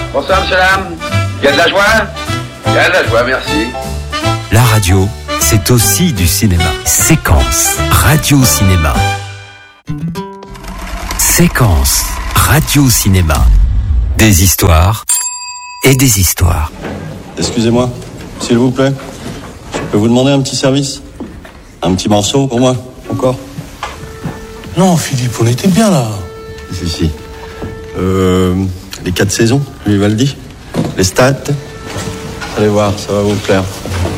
Bonsoir, monsieur Lam. Il y a de la joie? Il y a de la joie, merci. La radio, c'est aussi du cinéma. Séquence radio-cinéma. Séquence radio-cinéma. Des histoires et des histoires. Excusez-moi, s'il vous plaît. Je peux vous demander un petit service? Un petit morceau pour moi, encore? Non, Philippe, on était bien là. Si. Les 4 saisons, Vivaldi. Les stats. Allez voir, ça va vous plaire.